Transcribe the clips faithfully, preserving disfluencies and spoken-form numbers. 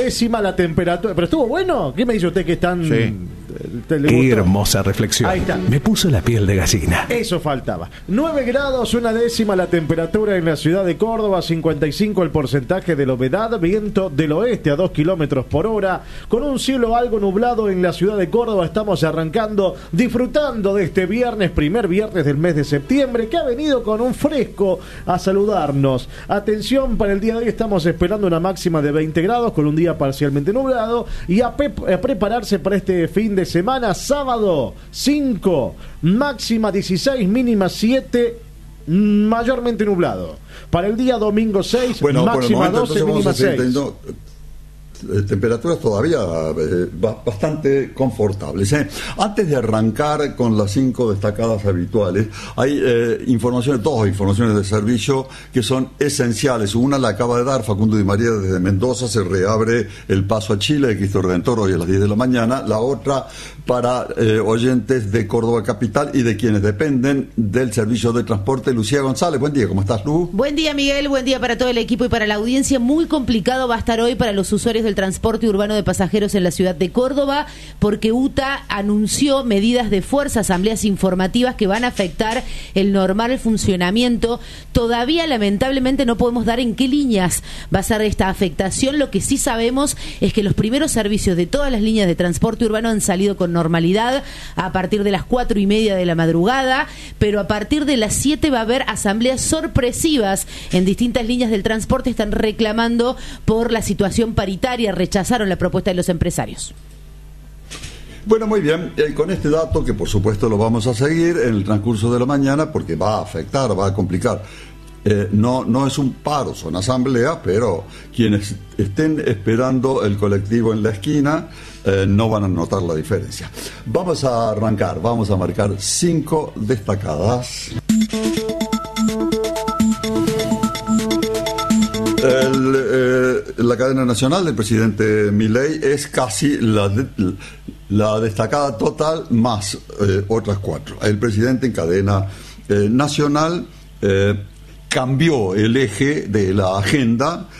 décima la temperatura. ¿Pero estuvo bueno? ¿Qué me dice usted que están... Sí. ¿Te, le Qué gustó? hermosa reflexión. Ahí está. Me puso la piel de gallina. Eso faltaba. nueve grados, una décima la temperatura en la ciudad de Córdoba, cincuenta y cinco el porcentaje de la humedad, viento del oeste a dos kilómetros por hora, con un cielo algo nublado en la ciudad de Córdoba. Estamos arrancando, disfrutando de este viernes, primer viernes del mes de septiembre, que ha venido con un fresco a saludarnos. Atención, para el día de hoy estamos esperando una máxima de veinte grados, con un día parcialmente nublado, y a, pe- a prepararse para este fin de semana. Sábado cinco, máxima dieciséis, mínima siete, mayormente nublado. Para el día domingo seis, bueno, máxima momento, doce, mínima seis. Eh, temperaturas todavía eh, bastante confortables. ¿eh? Antes de arrancar con las cinco destacadas habituales, hay eh, informaciones, dos informaciones de servicio que son esenciales. Una la acaba de dar Facundo Di María desde Mendoza, se reabre el paso a Chile de Cristo Redentor hoy a las diez de la mañana. La otra para eh, oyentes de Córdoba Capital y de quienes dependen del servicio de transporte. Lucía González, buen día, ¿cómo estás, Lu? Buen día, Miguel, buen día para todo el equipo y para la audiencia. Muy complicado va a estar hoy para los usuarios del transporte urbano de pasajeros en la ciudad de Córdoba, porque U T A anunció medidas de fuerza, asambleas informativas que van a afectar el normal funcionamiento. Todavía, lamentablemente, no podemos dar en qué líneas va a ser esta afectación. Lo que sí sabemos es que los primeros servicios de todas las líneas de transporte urbano han salido con normalidad a partir de las cuatro y media de la madrugada, pero a partir de las siete va a haber asambleas sorpresivas en distintas líneas del transporte. Están reclamando por la situación paritaria, rechazaron la propuesta de los empresarios. Bueno, muy bien, eh, con este dato que por supuesto lo vamos a seguir en el transcurso de la mañana porque va a afectar, va a complicar. Eh, no, no es un paro, son asambleas, pero quienes estén esperando el colectivo en la esquina eh, no van a notar la diferencia. Vamos a arrancar, vamos a marcar cinco destacadas. El, eh, la cadena nacional del presidente Milei es casi la, de, la destacada total más eh, otras cuatro. El presidente en cadena eh, nacional eh, cambió el eje de la agenda,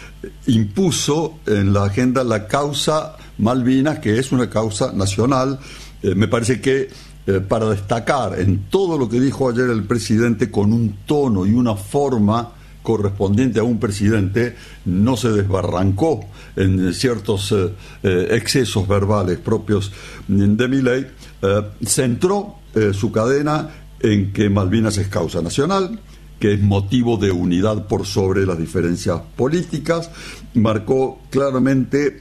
impuso en la agenda la causa Malvinas, que es una causa nacional. Eh, me parece que eh, para destacar en todo lo que dijo ayer el presidente con un tono y una forma correspondiente a un presidente, no se desbarrancó en ciertos eh, eh, excesos verbales propios de Milei, eh, centró eh, su cadena en que Malvinas es causa nacional, que es motivo de unidad por sobre las diferencias políticas, marcó claramente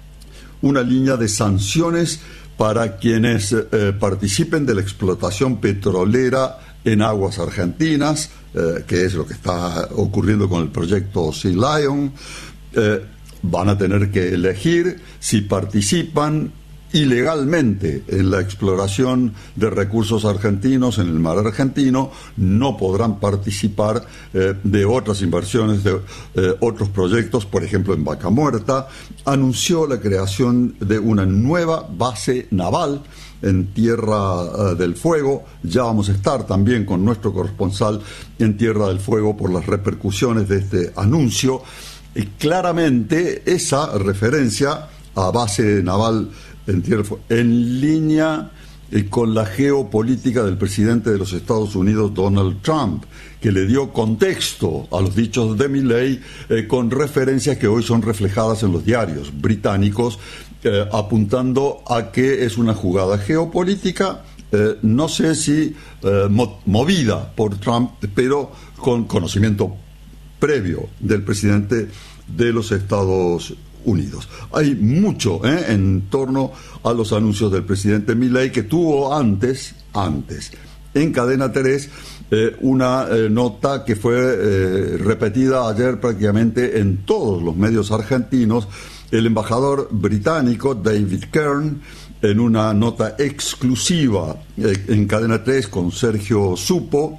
una línea de sanciones para quienes eh, participen de la explotación petrolera en aguas argentinas, eh, que es lo que está ocurriendo con el proyecto Sea Lion. Eh, van a tener que elegir si participan ilegalmente en la exploración de recursos argentinos en el mar argentino. No podrán participar eh, de otras inversiones, de eh, otros proyectos, por ejemplo en Vaca Muerta. Anunció la creación de una nueva base naval en Tierra uh, del Fuego. Ya vamos a estar también con nuestro corresponsal en Tierra del Fuego por las repercusiones de este anuncio. Y claramente esa referencia a base naval en Tierra del Fuego, en línea eh, con la geopolítica del presidente de los Estados Unidos, Donald Trump, que le dio contexto a los dichos de Milei eh, con referencias que hoy son reflejadas en los diarios británicos, Eh, apuntando a que es una jugada geopolítica, eh, no sé si eh, mo- movida por Trump, pero con conocimiento previo del presidente de los Estados Unidos. Hay mucho eh, en torno a los anuncios del presidente Milei, que tuvo antes, antes, en Cadena tres, eh, una eh, nota que fue eh, repetida ayer prácticamente en todos los medios argentinos. El embajador británico David Kern, en una nota exclusiva eh, en Cadena tres con Sergio Supo,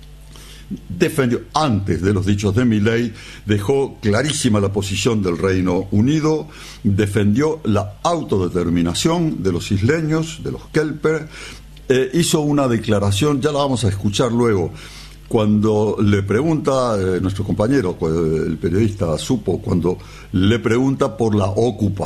defendió, antes de los dichos de Milei, dejó clarísima la posición del Reino Unido, defendió la autodeterminación de los isleños, de los Kelper, eh, hizo una declaración, ya la vamos a escuchar luego, cuando le pregunta, eh, nuestro compañero, el periodista Supo, cuando le pregunta por la ocupación